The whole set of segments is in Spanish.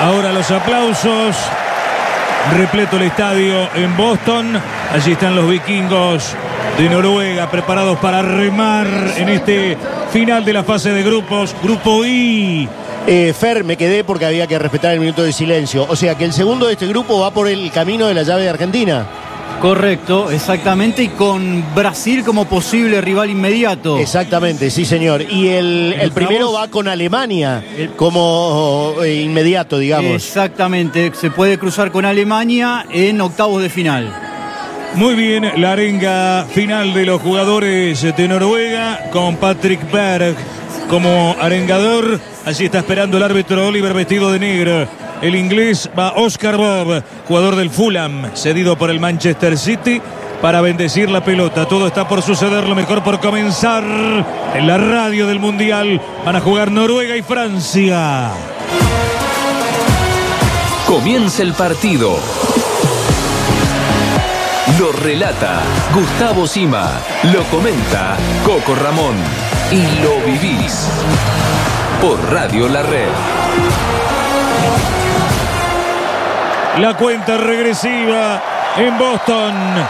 Ahora los aplausos. Repleto el estadio en Boston. Allí están los vikingos de Noruega preparados para remar en este final de la fase de grupos. Grupo I. Fer, me quedé porque había que respetar el minuto de silencio. O sea que el segundo de este grupo va por el camino de la llave de Argentina. Correcto, exactamente, y con Brasil como posible rival inmediato. Exactamente, sí señor. Y el primero va con Alemania como inmediato, digamos. Exactamente, se puede cruzar con Alemania en octavos de final. Muy bien, la arenga final de los jugadores de Noruega con Patrick Berg como arengador. Allí está esperando el árbitro Oliver vestido de negro. El inglés va Oscar Bob, jugador del Fulham, cedido por el Manchester City, para bendecir la pelota. Todo está por suceder, lo mejor por comenzar. En la radio del Mundial van a jugar Noruega y Francia. Comienza el partido. Lo relata Gustavo Sima, lo comenta Coco Ramón y lo vivís por Radio La Red. La cuenta regresiva en Boston.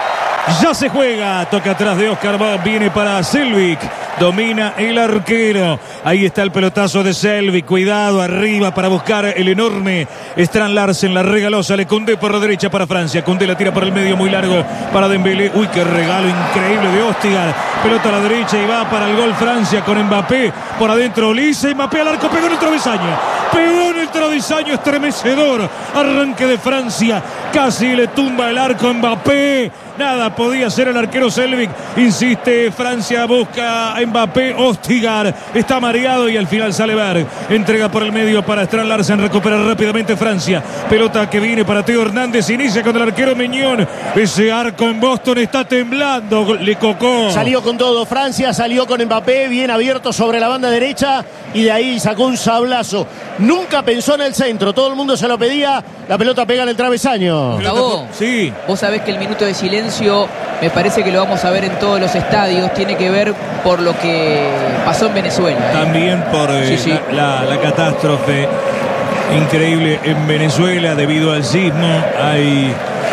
Ya se juega. Toca atrás de Oscar Bob. Viene para Selvik. Domina el arquero. Ahí está el pelotazo de Selvik. Cuidado arriba para buscar el enorme Strand Larsen. La regaló. Sale Koundé por la derecha para Francia. Koundé la tira por el medio muy largo para Dembélé. Uy, qué regalo increíble de Ostigar. Pelota a la derecha y va para el gol Francia con Mbappé. Por adentro Olise. Mbappé al arco. Pegó en el travesaño. Pegó en el travesaño, estremecedor. Arranque de Francia. Casi le tumba el arco a Mbappé. Nada podía hacer el arquero Selvik. Insiste Francia, busca a Mbappé. Ostigar está mareado y al final sale Berg. Entrega por el medio para Strand Larsen. Recupera rápidamente Francia. Pelota que viene para Teo Hernández. Inicia con el arquero Meñón. Ese arco en Boston está temblando. Le cocó. Salió con todo Francia, salió con Mbappé bien abierto sobre la banda derecha y de ahí sacó un sablazo. Nunca pensó en el centro, todo el mundo se lo pedía. La pelota pega en el travesaño. Gustavo, sí. Vos sabés que el minuto de silencio me parece que lo vamos a ver en todos los estadios. Tiene que ver por lo que pasó en Venezuela. También por Sí. la catástrofe increíble en Venezuela debido al sismo. Hay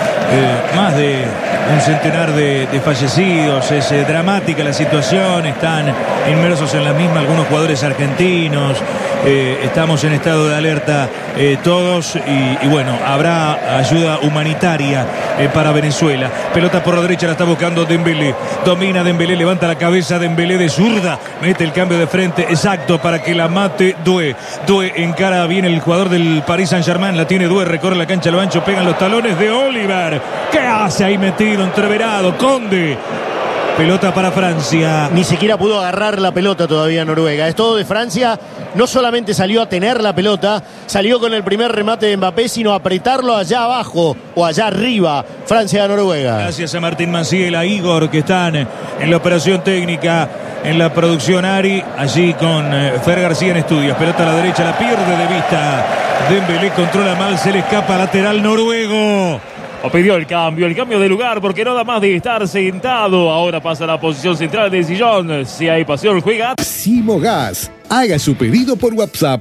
más de un centenar de fallecidos. Es dramática la situación. Están inmersos en la misma algunos jugadores argentinos. Estamos en estado de alerta todos y bueno, habrá ayuda humanitaria para Venezuela. Pelota por la derecha, la está buscando Dembélé. Domina Dembélé, levanta la cabeza Dembélé de zurda. Mete el cambio de frente exacto para que la mate Doué. Doué encara bien el jugador del Paris Saint-Germain. La tiene Doué, recorre la cancha al ancho, pegan los talones de Oliver. ¿Qué hace ahí metido, entreverado? Conde. Pelota para Francia. Ni siquiera pudo agarrar la pelota todavía Noruega. Es todo de Francia. No solamente salió a tener la pelota, salió con el primer remate de Mbappé, sino a apretarlo allá abajo o allá arriba. Francia-Noruega. Gracias a Martín Manciel, a Igor, que están en la operación técnica, en la producción Ari, allí con Fer García en estudios. Pelota a la derecha, la pierde de vista. Dembélé controla mal, se le escapa, lateral noruego. O pidió el cambio de lugar porque no da más de estar sentado. Ahora pasa a la posición central del sillón. Si hay pasión, juega. Simogas. Haga su pedido por WhatsApp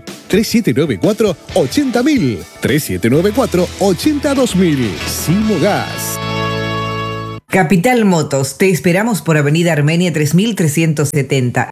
3794-80000. 3794-82000. Simogas. Capital Motos, te esperamos por Avenida Armenia 3370.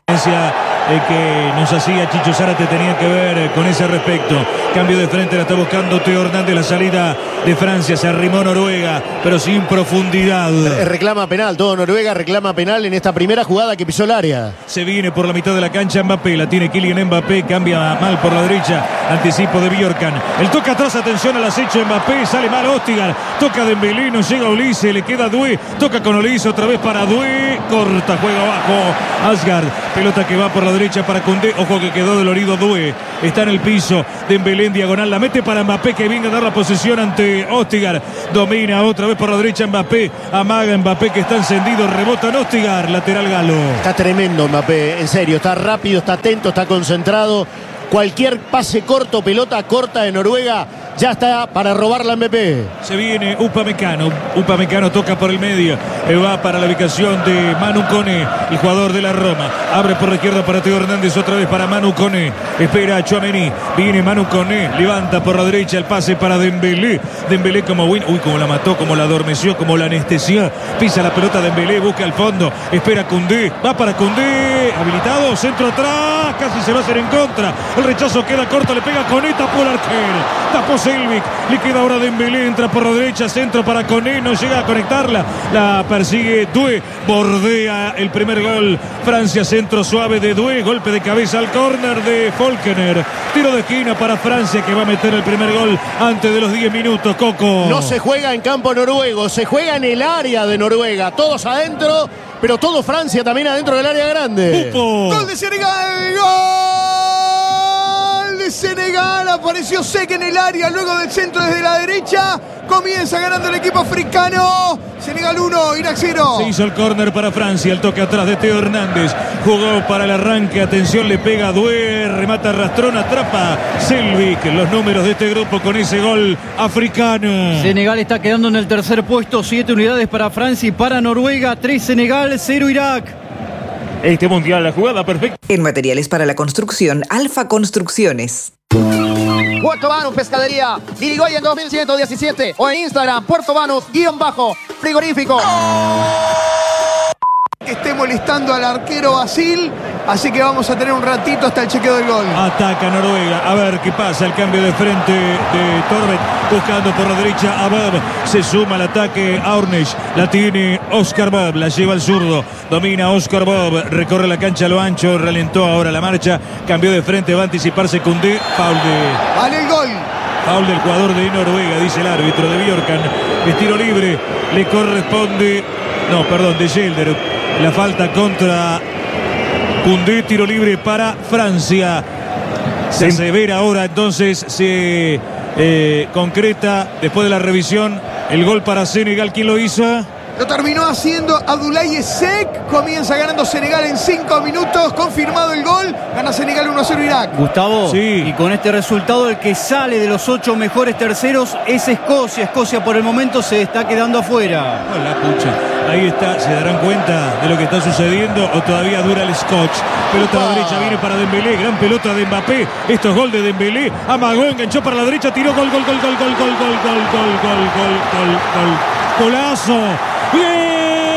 Que nos hacía Chicho Zárate tenía que ver con ese respecto. Cambio de frente, la está buscando Teo Hernández. La salida de Francia, se arrimó Noruega, pero sin profundidad. Reclama penal, todo Noruega reclama penal en esta primera jugada que pisó el área. Se viene por la mitad de la cancha Mbappé, la tiene Kylian Mbappé, cambia mal por la derecha, anticipo de Bjorkan. El toque atrás, atención al acecho Mbappé, sale mal Ostigar, toca Dembélé, no llega Olise, le queda Doué, toca con Olise otra vez para Doué, corta, juega abajo Asgard, pelota que va por la derecha para Koundé, ojo que quedó dolorido Doué, está en el piso, Dembélé en diagonal, la mete para Mbappé que viene a dar la posesión ante Ostigar, domina otra vez por la derecha Mbappé, amaga Mbappé que está encendido, rebota en Ostigar, lateral galo. Está tremendo Mbappé, en serio, está rápido, está atento, está concentrado. Cualquier pase corto, pelota corta de Noruega, ya está para robar la Mbappé. Se viene Upamecano. Upamecano toca por el medio. Va para la ubicación de Manu Koné, el jugador de la Roma. Abre por la izquierda para Teo Hernández, otra vez para Manu Koné. Espera a Tchouaméni. Viene Manu Koné. Levanta por la derecha el pase para Dembélé. Dembélé como win. Uy, como la mató, como la adormeció, como la anestesió. Pisa la pelota Dembélé, busca al fondo. Espera Koundé. Va para Koundé. Habilitado. Centro atrás. Casi se va a hacer en contra. El rechazo queda corto. Le pega Koné. Tapó el arquero. Tapó Selvik. Le queda ahora Dembélé. Entra por la derecha. Centro para Koné. No llega a conectarla. La persigue Doué. Bordea el primer gol. Francia, centro suave de Doué. Golpe de cabeza al córner de Falconer. Tiro de esquina para Francia, que va a meter el primer gol antes de los 10 minutos, Coco. No se juega en campo noruego, se juega en el área de Noruega. Todos adentro, pero todo Francia también adentro del área grande. Pupo. ¡Gol de Senegal! ¡Gol de Senegal! Apareció Seck en el área, luego del centro desde la derecha. Comienza ganando el equipo africano. Senegal 1, Irak 0. Se hizo el córner para Francia. El toque atrás de Teo Hernández. Jugó para el arranque. Atención, le pega a Doué. Remata Rastrón, atrapa Selvik. Los números de este grupo con ese gol africano. Senegal está quedando en el tercer puesto. 7 unidades para Francia y para Noruega. 3 Senegal, 0 Irak. Este mundial, la jugada perfecta. En materiales para la construcción, Alfa Construcciones. Puerto Banús Pescadería, Irigoyen 2117 o en Instagram, Puerto Banús_frigorífico. Que esté molestando al arquero Basil, así que vamos a tener un ratito hasta el chequeo del gol. Ataca Noruega, a ver qué pasa. El cambio de frente de Torvet, buscando por la derecha a Bab. Se suma al ataque a Ornish. La tiene Oscar Bab, la lleva al zurdo. Domina Oscar Bab, recorre la cancha a lo ancho, ralentó ahora la marcha. Cambió de frente, va a anticiparse Koundé. Vale el gol. Foul del jugador de Noruega, dice el árbitro de Bjorkan. Es tiro libre, le corresponde. No, perdón, de Gelder. La falta contra Koundé, tiro libre para Francia. Se asevera ahora, entonces se concreta después de la revisión el gol para Senegal. ¿Quién lo hizo? Lo terminó haciendo Abdoulaye Seck. Comienza ganando Senegal en 5 minutos. Confirmado el gol. Gana Senegal 1-0 Irak. Gustavo, sí. Y con este resultado el que sale de los 8 mejores terceros es Escocia. Escocia por el momento se está quedando afuera. La pucha. Ahí está, ¿se darán cuenta de lo que está sucediendo o todavía dura el scotch? Pelota a la derecha, viene para Dembélé, gran pelota de Mbappé. Esto es gol de Dembélé. Amagó, enganchó para la derecha, tiró gol. Golazo. ¡Bien!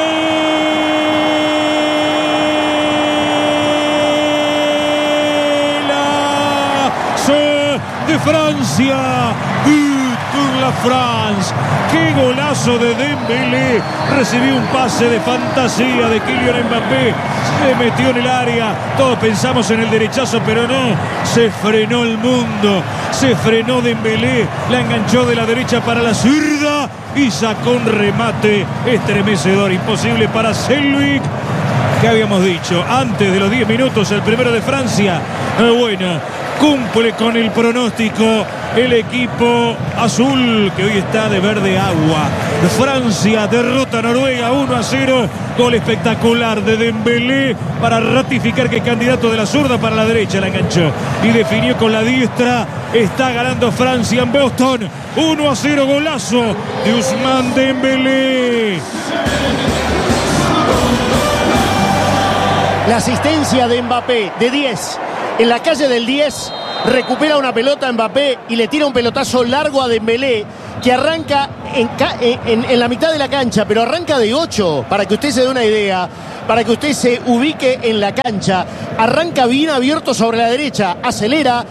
De Francia. La France, qué golazo de Dembélé. Recibió un pase de fantasía de Kylian Mbappé, se metió en el área. Todos pensamos en el derechazo, pero no, se frenó el mundo, se frenó Dembélé, la enganchó de la derecha para la zurda y sacó un remate estremecedor, imposible para Selvik. ¿Qué habíamos dicho? Antes de los 10 minutos, el primero de Francia. Bueno, cumple con el pronóstico el equipo azul, que hoy está de verde agua. Francia derrota a Noruega 1-0. Gol espectacular de Dembélé para ratificar que es candidato de la zurda para la derecha. La enganchó y definió con la diestra. Está ganando Francia en Boston 1-0. Golazo de Ousmane Dembélé. La asistencia de Mbappé de 10 en la calle del 10. Recupera una pelota a Mbappé y le tira un pelotazo largo a Dembélé, que arranca en la mitad de la cancha, pero arranca de 8, para que usted se dé una idea, para que usted se ubique en la cancha. Arranca bien abierto sobre la derecha, acelera,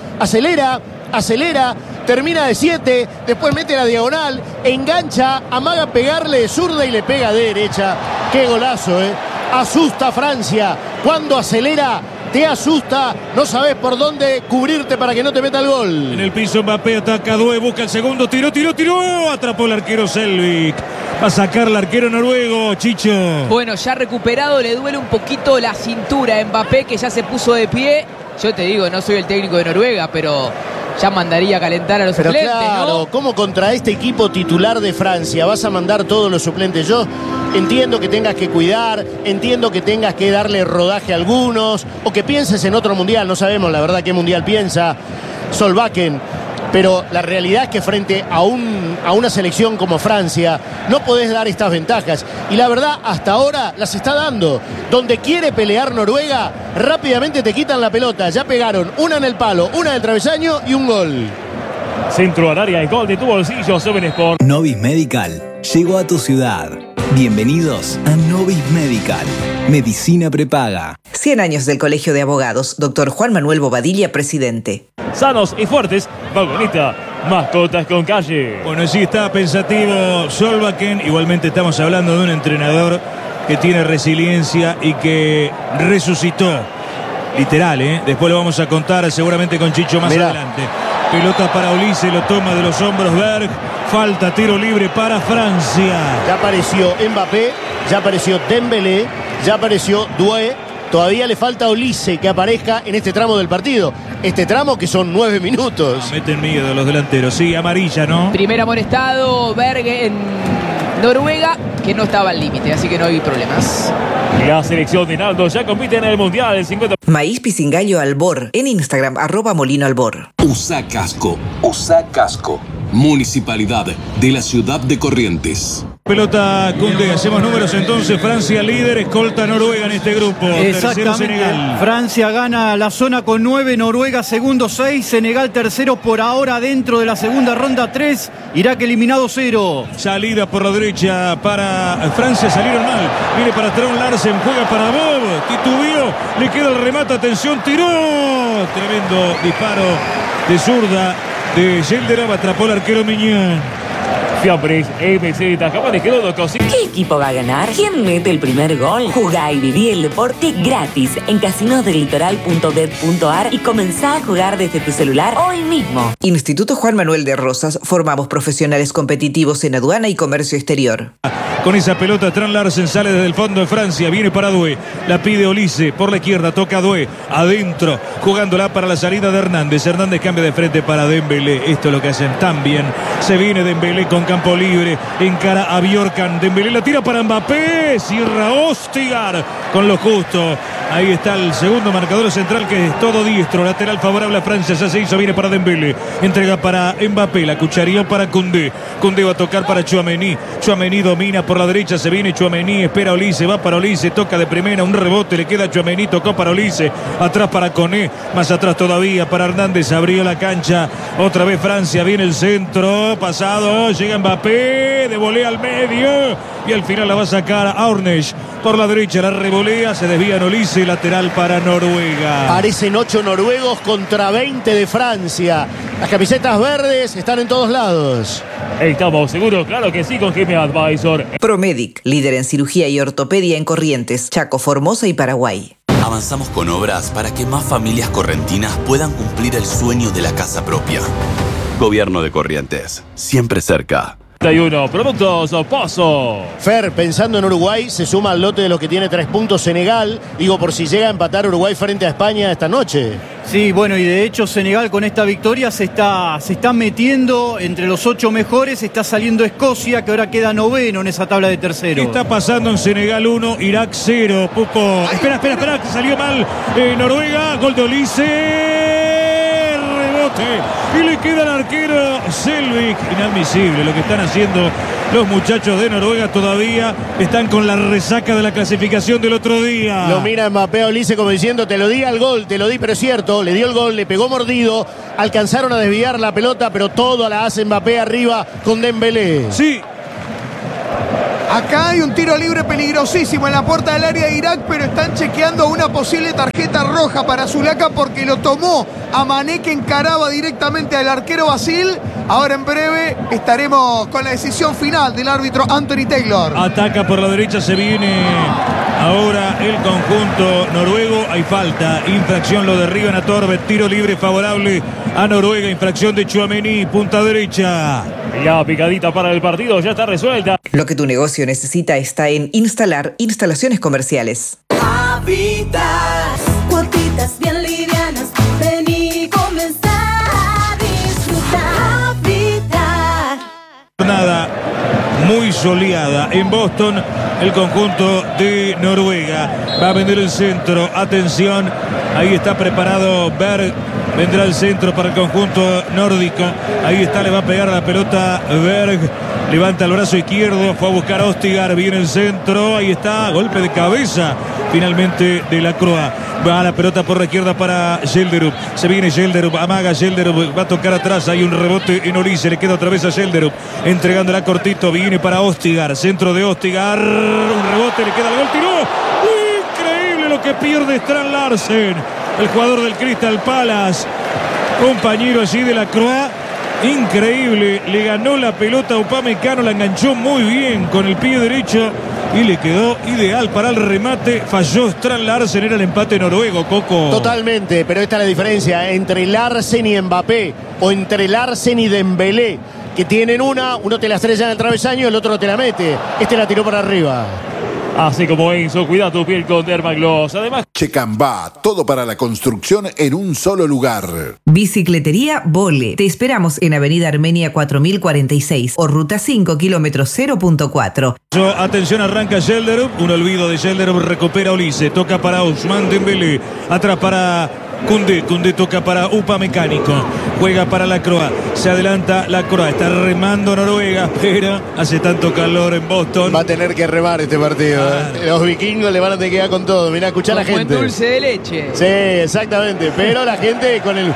termina de 7, después mete la diagonal, engancha, amaga pegarle de zurda y le pega de derecha. ¡Qué golazo, Asusta a Francia. Cuando acelera, te asusta, no sabes por dónde cubrirte para que no te meta el gol. En el piso Mbappé ataca a Doué, busca el segundo, tiró, atrapó el arquero Selvik. Va a sacar el arquero noruego, Chicho. Bueno, ya recuperado, le duele un poquito la cintura a Mbappé, que ya se puso de pie. Yo te digo, no soy el técnico de Noruega, pero ya mandaría a calentar a los suplentes, claro, ¿no? ¿Cómo contra este equipo titular de Francia vas a mandar todos los suplentes? Yo Entiendo que tengas que cuidar, entiendo que tengas que darle rodaje a algunos, o que pienses en otro mundial, no sabemos la verdad qué mundial piensa Solbakken. Pero la realidad es que frente a una selección como Francia no podés dar estas ventajas. Y la verdad, hasta ahora las está dando. Donde quiere pelear Noruega, rápidamente te quitan la pelota. Ya pegaron una en el palo, una del travesaño y un gol. Centro al área y gol de tu bolsillo, 7sport. Novis Medical llegó a tu ciudad. Bienvenidos a Novis Medical. Medicina prepaga. 100 años del Colegio de Abogados. Dr. Juan Manuel Bobadilla, presidente. Sanos y fuertes, Vagonita, mascotas con calle. Bueno, sí está pensativo Solbakken. Igualmente estamos hablando de un entrenador que tiene resiliencia y que resucitó. Literal, ¿eh? Después lo vamos a contar seguramente con Chicho más adelante. Pelota para Olise, lo toma de los hombros Berg. Falta, tiro libre para Francia. Ya apareció Mbappé, ya apareció Dembélé, ya apareció Doué. Todavía le falta a Olise que aparezca en este tramo del partido. Este tramo que son 9 minutos. Meten miedo los delanteros. Sí, amarilla, ¿no? Primer amonestado, Berg en Noruega, que no estaba al límite, así que no hay problemas. La selección de Naldo ya compite en el Mundial el 50. Maíz Pisingallo Albor. En Instagram, @MolinoAlbor. USA Casco. USA Casco. Municipalidad de la ciudad de Corrientes. Pelota Koundé, hacemos números entonces. Francia líder, escolta Noruega en este grupo. Tercero Senegal. Francia gana la zona con 9, Noruega segundo 6, Senegal tercero por ahora dentro de la segunda ronda 3, Irak eliminado 0. Salida por la derecha para Francia, salieron mal. Viene para Trond Larsen, juega para Bob. Titubeó, le queda el remate, atención, tiró. Tremendo disparo de zurda de Gelderov, atrapó el arquero Miñán. Fiambres, MZ, Jamones Quedodo, Cocina. ¿Qué equipo va a ganar? ¿Quién mete el primer gol? Jugá y viví el deporte gratis en casinosdelitoral.bet.ar y comenzá a jugar desde tu celular hoy mismo. Instituto Juan Manuel de Rosas. Formamos profesionales competitivos en aduana y comercio exterior. Con esa pelota, Trond Larsen sale desde el fondo de Francia, viene para Doué, la pide Olise, por la izquierda, toca a Doué, adentro, jugándola para la salida de Hernández. Hernández cambia de frente para Dembélé, esto es lo que hacen tan bien. Se viene Dembélé con campo libre, encara a Bjorkan, Dembélé la tira para Mbappé, cierra Ostigar con lo justo. Ahí está el segundo marcador central que es todo diestro, lateral favorable a Francia, ya se hizo, viene para Dembélé, entrega para Mbappé, la cucharía para Koundé, Koundé va a tocar para Tchouaméni, Tchouaméni domina por la derecha, se viene Tchouaméni, espera Olise, va para Olise, toca de primera, un rebote, le queda a Tchouaméni, tocó para Olise, atrás para Koné, más atrás todavía para Hernández, abrió la cancha, otra vez Francia, viene el centro, pasado, llega Mbappé, de volea al medio, y al final la va a sacar a Ornesh, por la derecha la revolea, se desvía en Olise, lateral para Noruega. Parecen 8 noruegos contra 20 de Francia. Las camisetas verdes están en todos lados. Estamos seguros, claro que sí, con GM Advisor. Promedic, líder en cirugía y ortopedia en Corrientes, Chaco, Formosa y Paraguay. Avanzamos con obras para que más familias correntinas puedan cumplir el sueño de la casa propia. Gobierno de Corrientes, siempre cerca. 31 productos Pozo. Fer, pensando en Uruguay, se suma al lote de los que tiene 3 puntos Senegal. Digo, por si llega a empatar Uruguay frente a España esta noche. Sí, bueno, y de hecho Senegal con esta victoria se está metiendo entre los 8 mejores. Está saliendo Escocia, que ahora queda noveno en esa tabla de tercero. ¿Qué está pasando en Senegal 1, Irak 0? Pupo. Espera, que salió mal Noruega. Gol de Olise. Rebote. Y le queda al arquero Selvik. Inadmisible lo que están haciendo los muchachos de Noruega. Todavía están con la resaca de la clasificación del otro día. Lo mira Mbappé a Olise como diciendo, te lo di al gol, te lo di, pero es cierto, le dio el gol, le pegó mordido, alcanzaron a desviar la pelota, pero todo la hace Mbappé arriba con Dembélé. Sí. Acá hay un tiro libre peligrosísimo en la puerta del área de Irak, pero están chequeando una posible tarjeta roja para Zulaika porque lo tomó a Mané, que encaraba directamente al arquero Basil. Ahora en breve estaremos con la decisión final del árbitro Anthony Taylor. Ataca por la derecha, se viene ahora el conjunto noruego. Hay falta, infracción, lo derriban a Torbe. Tiro libre favorable a Noruega, infracción de Tchouaméni, punta derecha. La picadita para el partido ya está resuelta. Lo que tu negocio necesita está en Instalar Instalaciones Comerciales. Habitas, cuotitas bien livianas, ven y comenzar a disfrutar. Habitar. Jornada muy soleada en Boston. el conjunto de Noruega. Va a venir el centro. Atención. Ahí está preparado Berg. Vendrá el centro para el conjunto nórdico. Ahí está, le va a pegar a la pelota Berg. Levanta el brazo izquierdo. Fue a buscar a Ostigar. Viene el centro. Ahí está. Golpe de cabeza. Finalmente de la Croa. Va la pelota por la izquierda para Gelderup. Se viene Gelderup. Amaga Gelderup. Va a tocar atrás. Hay un rebote en Olise. Le queda otra vez a Gelderup. Entregándola cortito. Viene para Ostigar. Centro de Ostigar. Un rebote. Le queda el gol. Tiró. Increíble lo que pierde Strand Larsen. El jugador del Crystal Palace. Compañero allí de la Croa. Increíble. Le ganó la pelota a Upamecano. La enganchó muy bien con el pie derecho. Y le quedó ideal para el remate. Falló Strand Larsen, era el empate noruego, Coco. Totalmente, pero esta es la diferencia entre Larsen y Mbappé, o entre Larsen y Dembélé, que tienen uno te la estrella en el travesaño, el otro te la mete. Este la tiró para arriba. Así como Enzo, cuida tu piel con Dermagloss. Además, Checambá, todo para la construcción en un solo lugar. Bicicletería Vole. Te esperamos en Avenida Armenia 4046 o Ruta 5, kilómetro 0.4. Atención, arranca Gelderup. Un olvido de Gelderup, recupera Olise. Toca para Ousmane Dembélé. Atrás para Koundé. Koundé toca para Upamecano. Juega para la Croa. Se adelanta la Croa. Está remando Noruega, pero hace tanto calor en Boston. Va a tener que remar este partido. Claro. Los vikingos le van a tener que quedar con todo. Mirá, escuchá a la gente. Buen dulce de leche. Sí, exactamente. Pero la gente con el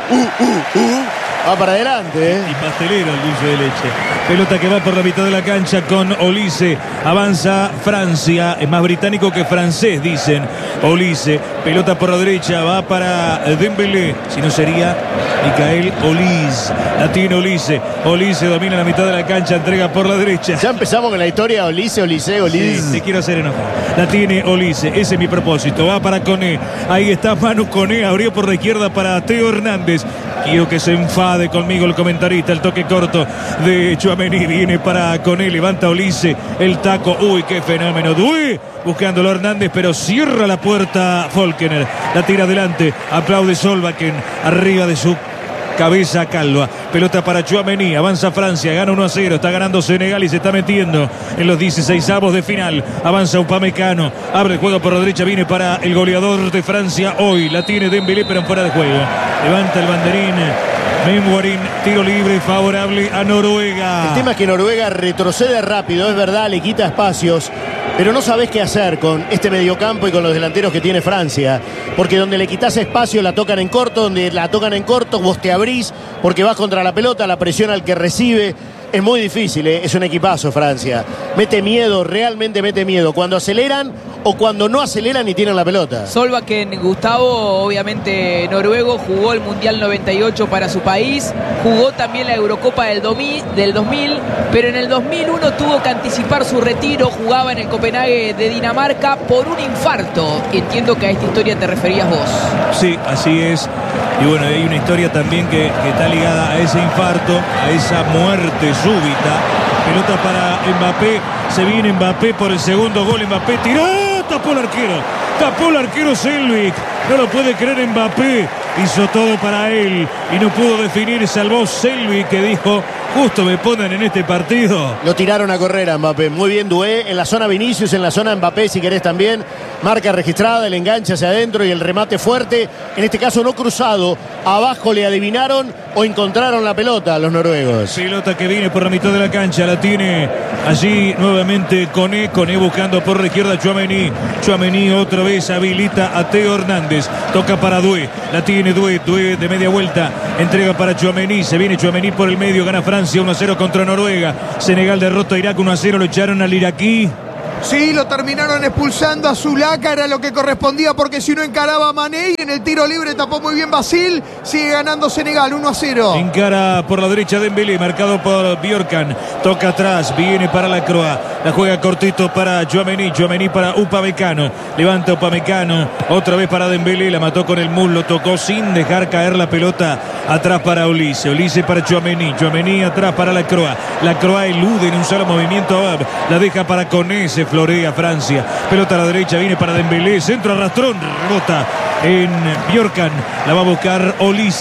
va para adelante. Y pastelero el dulce de leche. Pelota que va por la mitad de la cancha con Olise. Avanza Francia. Es más británico que francés, dicen. Olise. Pelota por la derecha. Va para Dembélé. Si no sería Michael Olise. La tiene Olise. Olise domina la mitad de la cancha. Entrega por la derecha. Ya empezamos con la historia. Olise. Sí, te quiero hacer enojar. La tiene Olise. Ese es mi propósito. Va para Koné. Ahí está Manu Koné. Abrió por la izquierda para Theo Hernández. Quiero que se enfade conmigo el comentarista. El toque corto de Tchouaméni. Viene para Koné. Levanta Olise. El taco. Uy, qué fenómeno. Due buscándolo Hernández, pero cierra la puerta Folkener. La tira adelante. Aplaude Solbakken. Arriba de su cabeza Calva. Pelota para Tchouaméni. Avanza Francia. Gana 1-0. Está ganando Senegal y se está metiendo en los 16avos de final. Avanza Upamecano. Abre el juego por la derecha. Viene para el goleador de Francia hoy. La tiene Dembélé, pero en fuera de juego. Levanta el banderín. Menguarín, tiro libre favorable a Noruega. El tema es que Noruega retrocede rápido, es verdad, le quita espacios, pero no sabés qué hacer con este mediocampo y con los delanteros que tiene Francia. Porque donde le quitas espacio la tocan en corto, donde la tocan en corto vos te abrís porque vas contra la pelota, la presión al que recibe. Es muy difícil, es un equipazo Francia. Mete miedo, realmente mete miedo. Cuando aceleran o cuando no aceleran y tienen la pelota. Solbakken, Gustavo, obviamente noruego, jugó el Mundial 98 para su país, jugó también la Eurocopa del 2000, pero en el 2001 tuvo que anticipar su retiro, jugaba en el Copenhague de Dinamarca por un infarto. Entiendo que a esta historia te referías vos. Sí, así es. Y bueno, hay una historia también que está ligada a ese infarto, a esa muerte súbita. Pelota para Mbappé. Se viene Mbappé por el segundo gol. Mbappé tiró. Tapó el arquero. Tapó el arquero Selvik. No lo puede creer Mbappé. Hizo todo para él y no pudo definir. Salvó Selvik, que dijo: justo me ponen en este partido. Lo tiraron a correr a Mbappé. Muy bien Doué. En la zona Vinicius, en la zona Mbappé si querés también. Marca registrada, el enganche hacia adentro y el remate fuerte. En este caso no cruzado. Abajo le adivinaron o encontraron la pelota a los noruegos. Pelota que viene por la mitad de la cancha. La tiene allí nuevamente Koné. Koné buscando por la izquierda Tchouaméni. Tchouaméni otra vez habilita a Theo Hernández. Toca para Doué. La tiene Doué. Doué de media vuelta. Entrega para Tchouaméni. Se viene Tchouaméni por el medio. Gana Francia 1-0 contra Noruega. Senegal derrota a Irak 1-0. Lo echaron al iraquí. Sí, lo terminaron expulsando a Zulaka, era lo que correspondía porque si no encaraba a Mané y en el tiro libre tapó muy bien Basil, sigue ganando Senegal 1-0. Encara por la derecha Dembélé, marcado por Bjorkan, toca atrás, viene para la Croa, la juega cortito para Tchouaméni, Tchouaméni para Upamecano, levanta Upamecano, otra vez para Dembélé, la mató con el muslo, tocó sin dejar caer la pelota, atrás para Olise, Olise para Tchouaméni, Tchouaméni atrás para la Croa elude en un solo movimiento, la deja para Koné, se florea Francia, pelota a la derecha, viene para Dembélé, centro arrastrón, rebota en Bjorkan, la va a buscar Olise,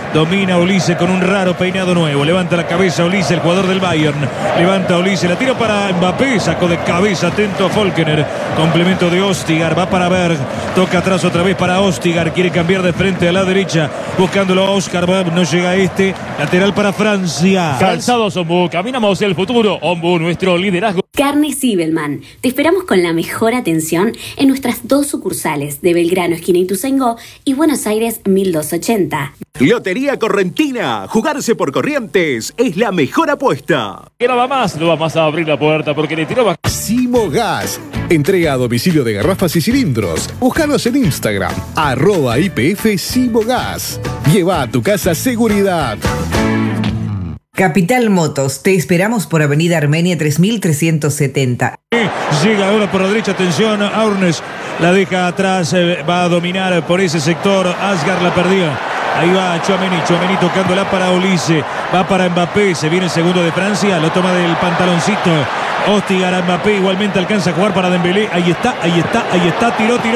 Domina Olise con un raro peinado nuevo. Levanta la cabeza Olise, el jugador del Bayern. Levanta Olise, la tira para Mbappé. Sacó de cabeza, atento a Volkener. Complemento de Ostigar, va para Berg. Toca atrás otra vez para Ostigar. Quiere cambiar de frente a la derecha. Buscándolo a Oscar. No llega este. Lateral para Francia. Calzados Ombu, caminamos hacia el futuro. Ombu, nuestro liderazgo. Carne Zibelman. Te esperamos con la mejor atención en nuestras 2 sucursales de Belgrano, esquina Ituzaingó, y Buenos Aires 1280. Lotería Correntina. Jugarse por Corrientes es la mejor apuesta. Que nada más, no vamos a abrir la puerta porque le tiraba. Simogas. Entrega a domicilio de garrafas y cilindros. Búscanos en Instagram, @IPF Simogas. Lleva a tu casa seguridad. Capital Motos, te esperamos por Avenida Armenia 3370. Llega ahora por la derecha, atención, Aurnes la deja atrás, va a dominar por ese sector, Asgar la perdió. Ahí va Tchouaméni tocándola para Olise, va para Mbappé, se viene el segundo de Francia, lo toma del pantaloncito. Ostigar a Mbappé, igualmente alcanza a jugar para Dembélé, ahí está, tiró, gol.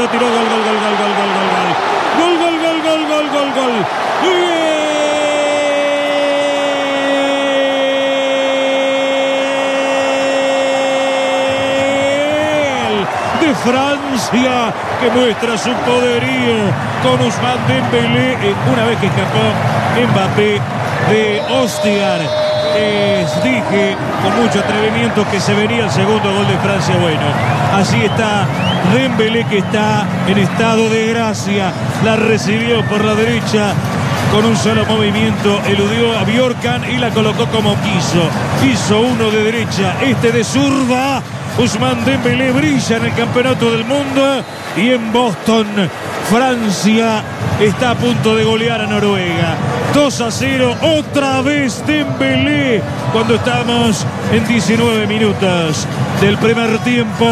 De Francia, que muestra su poderío con Ousmane Dembélé, una vez que escapó Mbappé de Ostigar. Dije con mucho atrevimiento que se venía el segundo gol de Francia. Bueno, así está Dembélé, que está en estado de gracia, la recibió por la derecha. Con un solo movimiento eludió a Bjorkan y la colocó como quiso. Hizo uno de derecha, este de zurda. Ousmane Dembélé brilla en el campeonato del mundo. Y en Boston, Francia está a punto de golear a Noruega. 2-0, otra vez Dembélé, cuando estamos en 19 minutos del primer tiempo.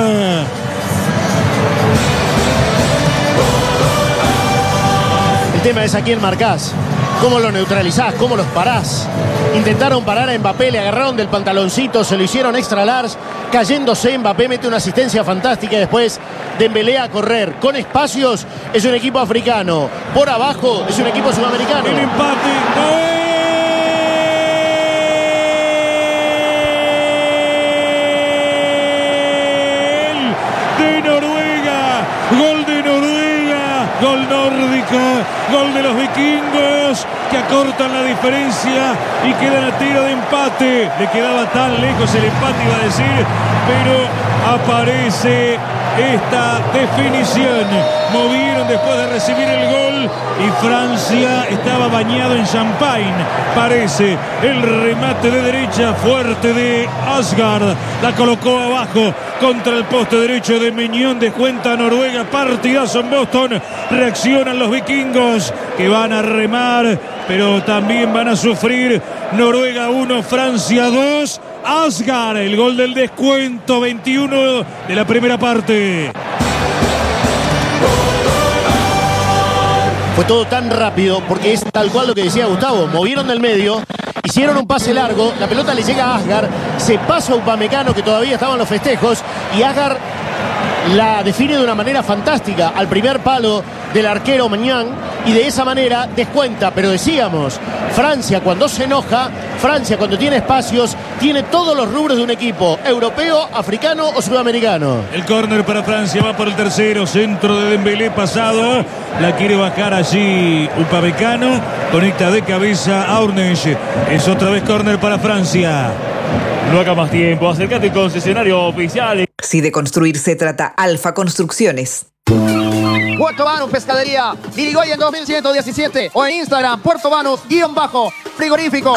El tema es a quién marcás, cómo lo neutralizás, cómo los parás. Intentaron parar a Mbappé, le agarraron del pantaloncito, se lo hicieron extra large, cayéndose. Mbappé mete una asistencia fantástica y después Dembélé a correr. Con espacios es un equipo africano, por abajo es un equipo sudamericano. El empate, ¡gol! De Noruega, gol de Noruega, gol nórdico, gol de los vikingos, que acortan la diferencia y quedan a tiro de empate. Le quedaba tan lejos el empate, iba a decir, pero aparece esta definición. Movieron después de recibir el gol y Francia estaba bañado en champagne. Parece el remate de derecha fuerte de Asgard. La colocó abajo contra el poste derecho de Meñón. Descuenta Noruega. Partidazo en Boston. Reaccionan los vikingos, que van a remar, pero también van a sufrir. Noruega 1, Francia 2. Asgard, el gol del descuento, 21 de la primera parte. Fue todo tan rápido porque es tal cual lo que decía Gustavo. Movieron del medio, hicieron un pase largo, la pelota le llega a Asgard, se pasa a Upamecano, que todavía estaba en los festejos, y Asgard la define de una manera fantástica al primer palo del arquero Mañán, y de esa manera descuenta. Pero decíamos, Francia cuando se enoja, Francia cuando tiene espacios, tiene todos los rubros de un equipo, europeo, africano o sudamericano. El córner para Francia, va por el tercero, centro de Dembélé pasado, la quiere bajar allí Upamecano, conecta de cabeza a Aurnes, es otra vez córner para Francia. No haga más tiempo, acércate al concesionario oficial. Si de construir se trata, Alfa Construcciones. Puerto Banús Pescadería, Irigoyen 2117 o en Instagram, Puerto Banús_frigorífico.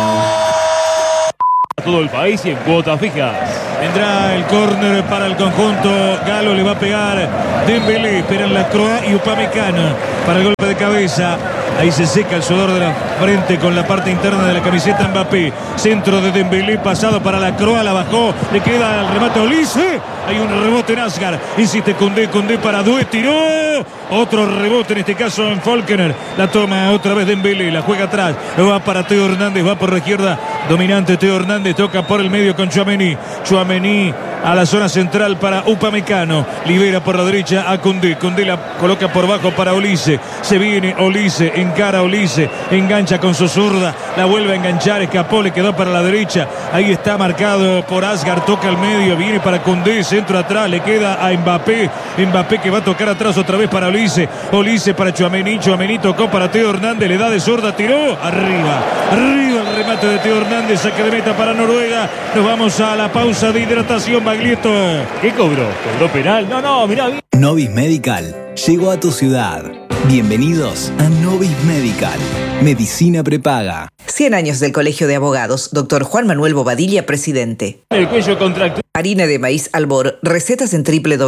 Todo el país y en cuotas fijas. Vendrá el córner para el conjunto galo, le va a pegar Dembélé, esperan la Croa y Upamecano para el golpe de cabeza. Ahí se seca el sudor de la frente con la parte interna de la camiseta Mbappé. Centro de Dembélé, pasado para la Croa, la bajó, le queda el remate a Olise. Hay un rebote en Asgard, insiste Koundé para Doué, tiró. Otro rebote, en este caso en Volkener. La toma otra vez Dembélé, la juega atrás. Va para Teo Hernández, va por la izquierda. Dominante Teo Hernández, toca por el medio con Tchouaméni. Tchouaméni a la zona central para Upamecano. Libera por la derecha a Koundé. Koundé la coloca por bajo para Olise. Se viene Olise, encara Olise, engancha engancha con su zurda, la vuelve a enganchar, escapó, le quedó para la derecha. Ahí está marcado por Asgar, toca al medio, viene para Koundé, centro atrás, le queda a Mbappé. Mbappé que va a tocar atrás otra vez para Olise. Olise para Tchouaméni, Tchouaméni tocó para Theo Hernández, le da de zurda, tiró, arriba el remate de Theo Hernández, saque de meta para Noruega. Nos vamos a la pausa de hidratación, Baglietto. ¿Qué cobró? ¿Cobró penal? No, mirá bien. Novis Medical llegó a tu ciudad. Bienvenidos a Novis Medical, medicina prepaga. 100 años del Colegio de Abogados, Dr. Juan Manuel Bobadilla, presidente. El cuello contracturado. Harina de maíz Albor, recetas en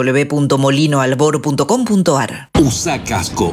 www.molinoalbor.com.ar. Usa casco,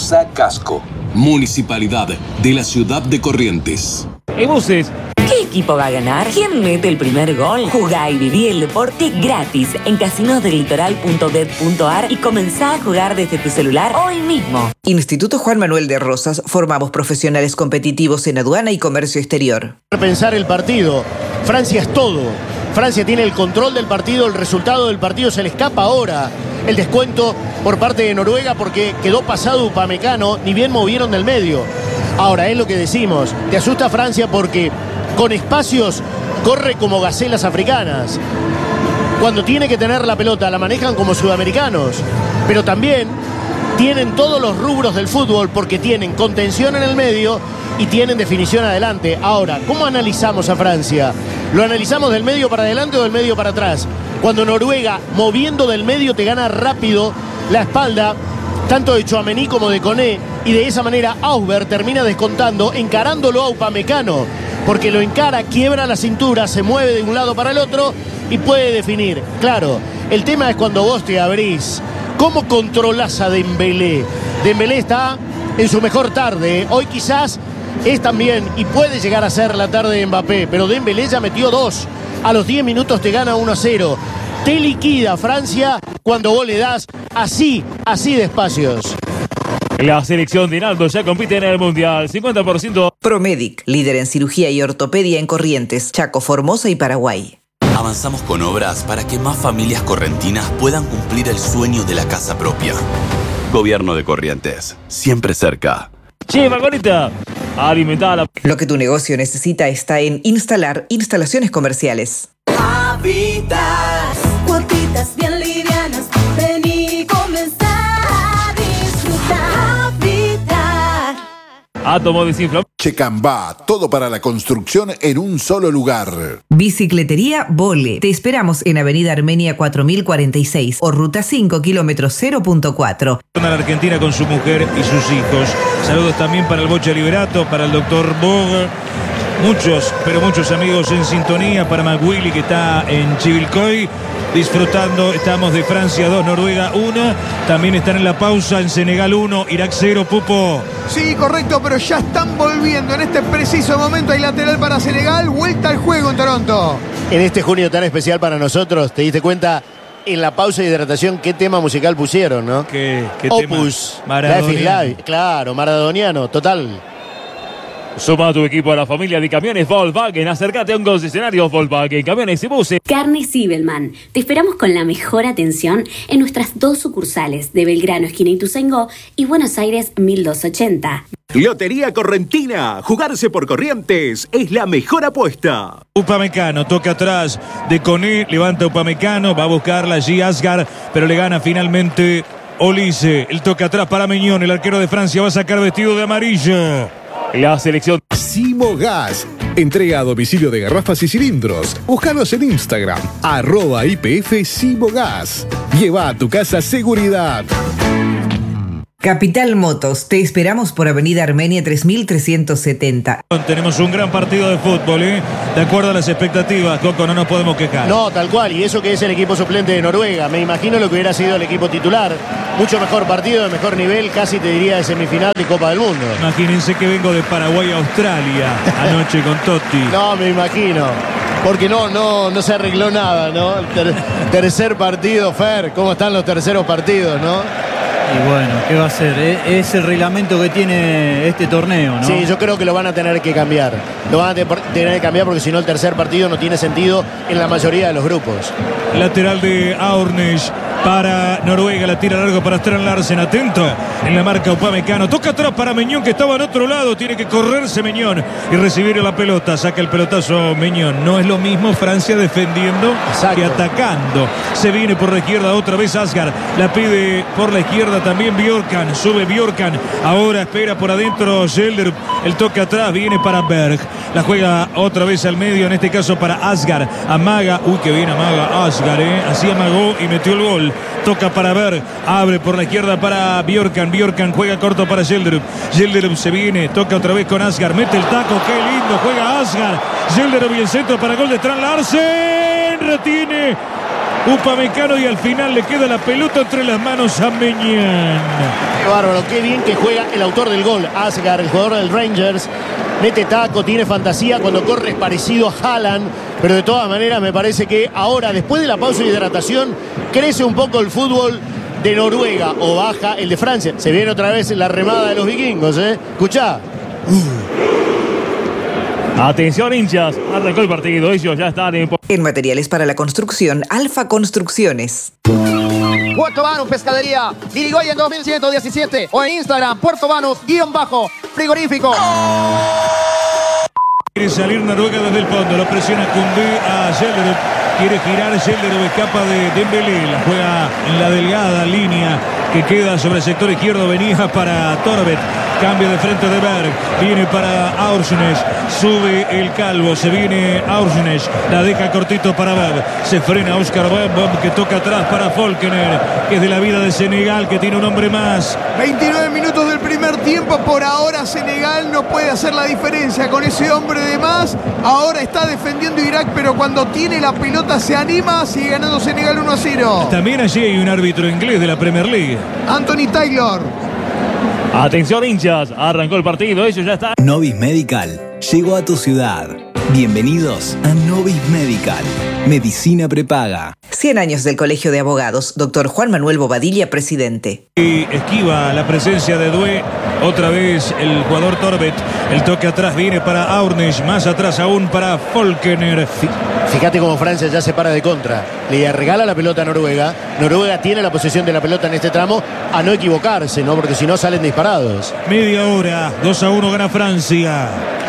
Municipalidad de la Ciudad de Corrientes. ¿Y buses? ¿Qué equipo va a ganar? ¿Quién mete el primer gol? Jugá y viví el deporte gratis en casinosdelitoral.bet.ar y comenzá a jugar desde tu celular hoy mismo. Instituto Juan Manuel de Rosas, formamos profesionales competitivos en aduana y comercio exterior. Pensar el partido, Francia es todo. Francia tiene el control del partido, el resultado del partido se le escapa ahora. El descuento por parte de Noruega porque quedó pasado Upamecano, ni bien movieron del medio. Ahora, es lo que decimos, te asusta Francia porque con espacios corre como gacelas africanas. Cuando tiene que tener la pelota la manejan como sudamericanos, pero también tienen todos los rubros del fútbol porque tienen contención en el medio y tienen definición adelante. Ahora, ¿cómo analizamos a Francia? ¿Lo analizamos del medio para adelante o del medio para atrás? Cuando Noruega, moviendo del medio, te gana rápido la espalda, tanto de Tchouaméni como de Koné, y de esa manera Ausberg termina descontando, encarándolo a Upamecano, porque lo encara, quiebra la cintura, se mueve de un lado para el otro y puede definir. Claro, el tema es cuando vos te abrís. ¿Cómo controlás a Dembélé? Dembélé está en su mejor tarde. Hoy quizás es también, y puede llegar a ser la tarde de Mbappé, pero Dembélé ya metió 2. A los 10 minutos te gana 1-0. Te liquida Francia cuando vos le das así de espacios. La selección de Naldo ya compite en el Mundial. 50%. Promedic, líder en cirugía y ortopedia en Corrientes, Chaco, Formosa y Paraguay. Avanzamos con obras para que más familias correntinas puedan cumplir el sueño de la casa propia. Gobierno de Corrientes, siempre cerca. Che, Margarita, alimentada. Lo que tu negocio necesita está en Instalar Instalaciones Comerciales. Habitas, cuotitas bien livianas, ven y comenzar a disfrutar. Habitat. Átomo desinflamable. Checambá, todo para la construcción en un solo lugar. Bicicletería Vole. Te esperamos en Avenida Armenia 4046 o Ruta 5, kilómetro 0.4. A la Argentina con su mujer y sus hijos. Saludos también para el Bocha Liberato, para el doctor Bog. Muchos, pero muchos amigos en sintonía. Para Maguili que está en Chivilcoy disfrutando. Estamos de Francia 2, Noruega 1. También están en la pausa en Senegal 1, Irak 0, Pupo. Sí, correcto, pero ya están volviendo. En este preciso momento hay lateral para Senegal. Vuelta al juego en Toronto. En este junio tan especial para nosotros, ¿te diste cuenta en la pausa de hidratación qué tema musical pusieron, no? ¿Qué Opus, tema? Maradoniano. Claro, maradoniano, total. Suma a tu equipo a la familia de camiones Volkswagen. Acércate a un concesionario Volkswagen, camiones y buses. Carne Sibelman. Te esperamos con la mejor atención en nuestras 2 sucursales de Belgrano, esquina Ituzaingó, y Buenos Aires 1280. Lotería Correntina. Jugarse por Corrientes es la mejor apuesta. Upamecano toca atrás de Koné, levanta Upamecano, va a buscarla allí Asgar, pero le gana finalmente Olise. El toca atrás para Meñón, el arquero de Francia va a sacar vestido de amarillo. La selección Simogas, entrega a domicilio de garrafas y cilindros. Búscanos en Instagram, @IPF Simogas. Lleva a tu casa seguridad. Capital Motos, te esperamos por Avenida Armenia 3370. Tenemos un gran partido de fútbol, De acuerdo a las expectativas, Coco, no nos podemos quejar. No, tal cual, y eso que es el equipo suplente de Noruega. Me imagino lo que hubiera sido el equipo titular. Mucho mejor partido, de mejor nivel, casi te diría de semifinal de Copa del Mundo. Imagínense que vengo de Paraguay a Australia anoche con Totti. No, me imagino. Porque no se arregló nada, ¿no? Tercer partido, Fer, ¿cómo están los terceros partidos, no? Y bueno, ¿qué va a hacer? Es el reglamento que tiene este torneo, ¿no? Sí, yo creo que lo van a tener que cambiar. Lo van a tener que cambiar porque si no el tercer partido no tiene sentido en la mayoría de los grupos. Lateral de Aurnes. para Noruega. La tira largo para Strand Larsen. Atento en la marca Upamecano. Toca atrás para Meñón, que estaba en otro lado. Tiene que correrse Meñón y recibir la pelota. Saca el pelotazo Meñón. No es lo mismo Francia defendiendo que atacando. Se viene por la izquierda otra vez Asgard. La pide por la izquierda también Bjorkan. Sube Bjorkan. Ahora espera por adentro Gelder. El toque atrás viene para Berg. La juega otra vez al medio. En este caso para Asgard. Amaga. Uy, que bien amaga Asgard. Así amagó y metió el gol. Toca para Berg. Abre por la izquierda para Bjorkan. Bjorkan juega corto para Gelderup. Gelderup se viene. Toca otra vez con Asgard. Mete el taco. Qué lindo. Juega Asgard. Gelderup y el centro para gol de Strand Larsen. Retiene Upamecano y al final le queda la pelota entre las manos a Meñán. Qué bárbaro, qué bien que juega el autor del gol, Asgard, el jugador del Rangers. Mete taco, tiene fantasía, cuando corre es parecido a Haaland, pero de todas maneras me parece que ahora, después de la pausa de hidratación, crece un poco el fútbol de Noruega o baja el de Francia. Se viene otra vez la remada de los vikingos, ¿eh? Escuchá. Atención, hinchas, arrancó el partido. Ellos ya están en materiales para la construcción, Alfa Construcciones. Puerto Banús Pescadería, Dirigoyen 2117 o en Instagram, Puerto Banús_frigorífico. Quiere salir Noruega desde el fondo, lo presiona Koundé a Gelderup. Quiere girar Gelderup, escapa de Dembélé, la juega en la delgada línea que queda sobre el sector izquierdo. Venía para Torvet, cambio de frente de Berg, viene para Aursnes, sube el calvo, se viene Aursnes, la deja cortito para Bab, se frena Oscar Bab, que toca atrás para Folkener, que es de la vida de Senegal, que tiene un hombre más. 29 minutos del primer tiempo, por ahora Senegal no puede hacer la diferencia con ese hombre de más. Ahora está defendiendo Irak, pero cuando tiene la pelota se anima, sigue ganando Senegal 1-0. También allí hay un árbitro inglés de la Premier League, Anthony Taylor. Atención, hinchas, arrancó el partido. Ellos ya están. Novis Medical llegó a tu ciudad. Bienvenidos a Novis Medical, medicina prepaga. 100 años del Colegio de Abogados, Dr. Juan Manuel Bobadilla, presidente. Y esquiva la presencia de Doué. Otra vez el jugador Torvet. El toque atrás viene para Aursnes. Más atrás aún para Folkener. Fíjate cómo Francia ya se para de contra. Le regala la pelota a Noruega. Noruega tiene la posesión de la pelota en este tramo. A no equivocarse, ¿no? Porque si no salen disparados. Media hora. 2-1 gana Francia.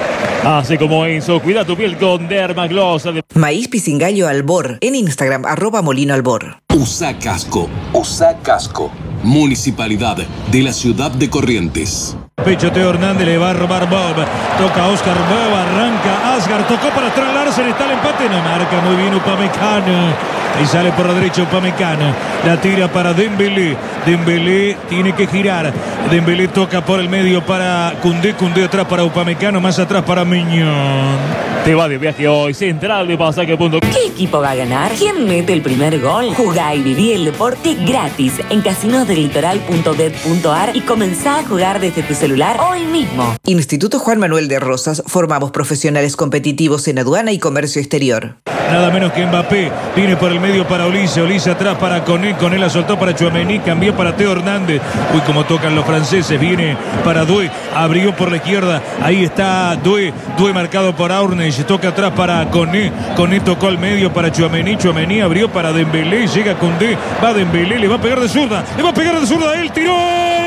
Hace como Enzo, cuida tu piel con Dermagloss. Maíz Pisingallo Albor, en Instagram, @MolinoAlbor. Usa casco, usa casco. Municipalidad de la ciudad de Corrientes. Pecho Teo Hernández, le va a robar Bob. Toca Oscar Bob, arranca Asgard, tocó para Strand Larsen, está el empate, no marca muy bien Upamecano. Y sale por la derecha Upamecano. La tira para Dembélé. Dembélé tiene que girar. Dembélé toca por el medio para Koundé. Koundé atrás para Upamecano, más atrás para Meñón. Te va de viaje hoy, Central de Pasaje.com. ¿Qué equipo va a ganar? ¿Quién mete el primer gol? Jugá y viví el deporte gratis en casinosdelitoral.bet.ar y comenzá a jugar desde tu celular hoy mismo. Instituto Juan Manuel de Rosas, formamos profesionales competitivos en aduana y comercio exterior. Nada menos que Mbappé, viene por el medio para Olise, Olise atrás para Koné, Koné la soltó para Tchouaméni, cambió para Teo Hernández. Uy, como tocan los franceses, viene para Doué, abrió por la izquierda, ahí está Doué, Doué marcado por Aursnes, toca atrás para Koné, Koné tocó al medio para Tchouaméni, Tchouaméni abrió para Dembélé, llega Koundé, va Dembélé, le va a pegar de zurda, le va a pegar de zurda a él, tiró.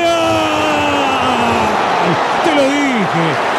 Te lo dije.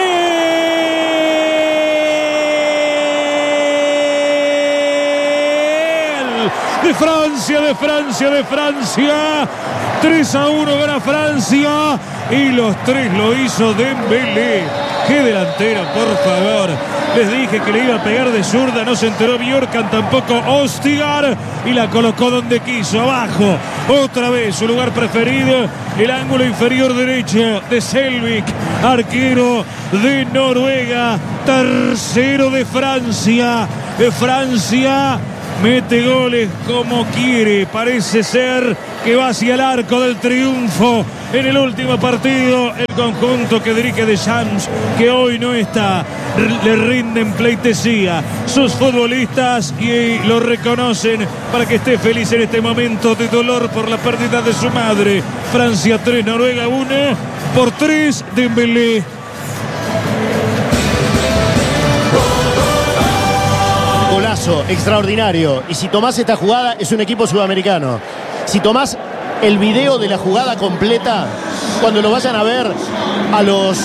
De Francia, de Francia, de Francia. 3-1 gana Francia. Y los tres lo hizo Dembélé. ¡Qué delantera, por favor! Les dije que le iba a pegar de zurda. No se enteró Bjorkan, tampoco Ostigar. Y la colocó donde quiso, abajo. Otra vez, su lugar preferido. El ángulo inferior derecho de Selvik. Arquero de Noruega. Tercero de Francia. Francia mete goles como quiere. Parece ser que va hacia el arco del triunfo en el último partido. El conjunto que dirige Deschamps, que hoy no está, le rinden pleitesía sus futbolistas y lo reconocen para que esté feliz en este momento de dolor por la pérdida de su madre. Francia 3, Noruega 1, por 3 Dembélé. Golazo extraordinario. Y si tomás esta jugada, es un equipo sudamericano. Si tomás el video de la jugada completa, cuando lo vayan a ver a los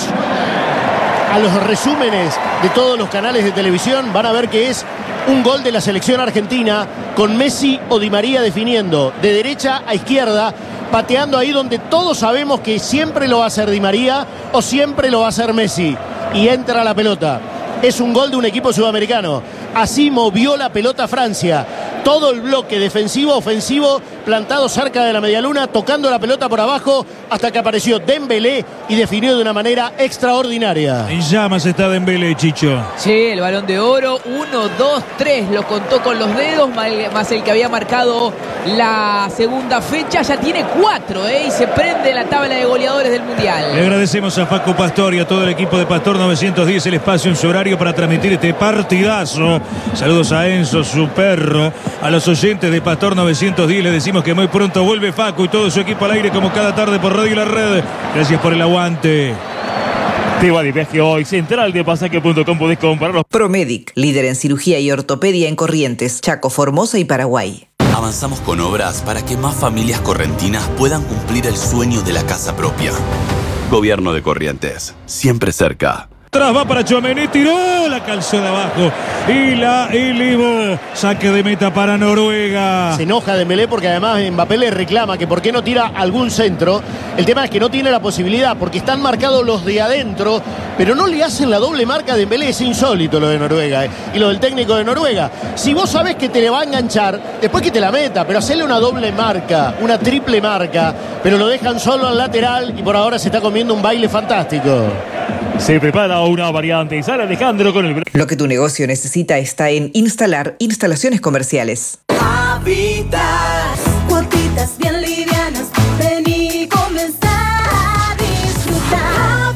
resúmenes de todos los canales de televisión, van a ver que es un gol de la selección argentina con Messi o Di María definiendo de derecha a izquierda, pateando ahí donde todos sabemos que siempre lo va a hacer Di María o siempre lo va a hacer Messi, y entra la pelota. Es un gol de un equipo sudamericano. Así movió la pelota Francia. Todo el bloque defensivo, ofensivo, plantado cerca de la medialuna, tocando la pelota por abajo, hasta que apareció Dembélé y definió de una manera extraordinaria. En llamas está Dembélé, Chicho. Sí, el Balón de Oro, 1, 2, 3, lo contó con los dedos, más el que había marcado la segunda fecha, ya tiene 4, y se prende la tabla de goleadores del Mundial. Le agradecemos a Facu Pastor y a todo el equipo de Pastor 910 el espacio en su horario para transmitir este partidazo. Saludos a Enzo, su perro. A los oyentes de Pastor 910 les decimos que muy pronto vuelve Facu y todo su equipo al aire como cada tarde por Radio La Red. Gracias por el aguante. Te va de viaje hoy. Central de Pasaje.com podés comprarlos. Promedic, líder en cirugía y ortopedia en Corrientes, Chaco, Formosa y Paraguay. Avanzamos con obras para que más familias correntinas puedan cumplir el sueño de la casa propia. Gobierno de Corrientes, siempre cerca. Atrás va para Tchouaméni, tiró, la calzó de abajo y la elevó. Saque de meta para Noruega. Se enoja Dembélé porque además Mbappé le reclama que por qué no tira algún centro. El tema es que no tiene la posibilidad porque están marcados los de adentro, pero no le hacen la doble marca a Dembélé. Es insólito lo de Noruega y lo del técnico de Noruega. Si vos sabés que te le va a enganchar, después que te la meta, pero hacerle una doble marca, una triple marca, pero lo dejan solo al lateral y por ahora se está comiendo un baile fantástico. Se prepara una variante y sale Alejandro con el... Lo que tu negocio necesita está en Instalar Instalaciones Comerciales. Habitat, cuotitas bien livianas, ven y comenzar a disfrutar.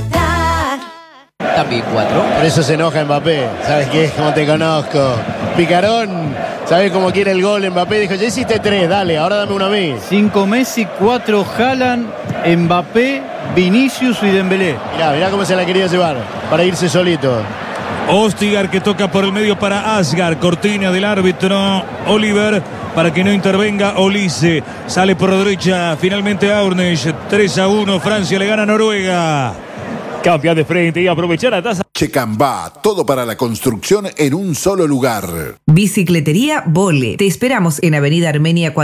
Habitat. También 4. Por eso se enoja Mbappé. ¿Sabes qué? Como te conozco. Picarón. ¿Sabes cómo quiere el gol Mbappé? Dijo, ya hiciste 3, dale, ahora dame uno a mí. 5 Messi, 4 Haaland, Mbappé, Vinicius y Dembélé. Mirá cómo se la quería llevar para irse solito. Ostigar que toca por el medio para Asgar. Cortina del árbitro Oliver para que no intervenga Olise. Sale por la derecha finalmente Aurnes. 3-1. Francia le gana a Noruega. Cambia de frente y aprovechar la tasa. Checambá, todo para la construcción en un solo lugar. Bicicletería Vole. Te esperamos en Avenida Armenia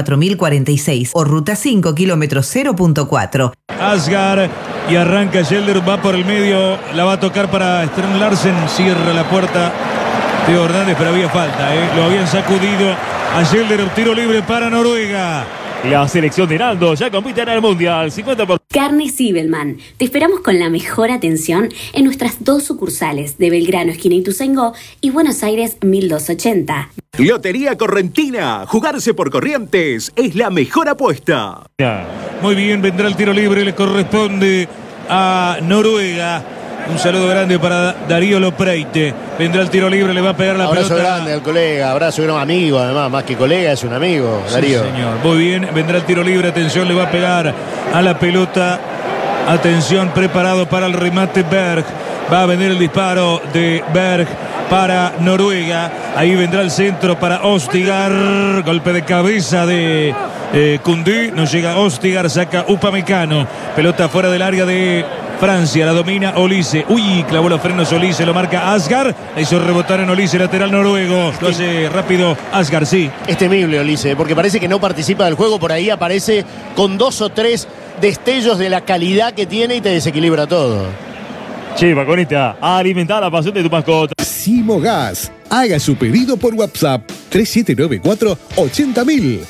4046 o Ruta 5, kilómetro 0.4. Asgar y arranca Gelder, va por el medio, la va a tocar para Stern Larsen, cierra la puerta Teo Hernández, pero había falta, lo habían sacudido a Gelder, tiro libre para Noruega. La selección de Naldo ya compite en el Mundial, 50%. Carnes Sibelman. Te esperamos con la mejor atención en nuestras 2 sucursales de Belgrano, esquina Ituzaingó, y Buenos Aires 1280. Lotería Correntina. Jugarse por Corrientes es la mejor apuesta. Muy bien, vendrá el tiro libre, le corresponde a Noruega. Un saludo grande para Darío Lopreite. Vendrá el tiro libre, le va a pegar la abrazo pelota. Grande al colega, abrazo grande, amigo, además, más que colega, es un amigo, Darío. Sí, señor. Muy bien, vendrá el tiro libre, atención, le va a pegar a la pelota. Atención, preparado para el remate Berg. Va a venir el disparo de Berg para Noruega. Ahí vendrá el centro para Ostigar. Golpe de cabeza de Koundé. No llega Ostigar, saca Upamecano. Pelota fuera del área de Francia, la domina Olise. Uy, clavó los frenos Olise, lo marca Asgar. La hizo rebotar en Olise, lateral noruego. Lo hace rápido Asgar, sí. Es temible Olise, porque parece que no participa del juego. Por ahí aparece con 2 o 3 destellos de la calidad que tiene y te desequilibra todo. Che, Vaconita, alimenta la pasión de tu mascota. Simogas. Haga su pedido por WhatsApp 3794-80000.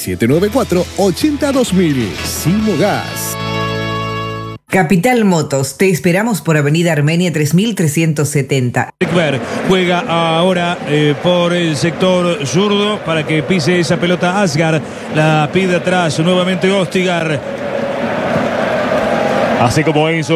3794-82000. Simogas. Capital Motos, te esperamos por Avenida Armenia 3370. Juega ahora por el sector zurdo para que pise esa pelota Asgar. La pide atrás nuevamente Ostigar. Así como Enzo.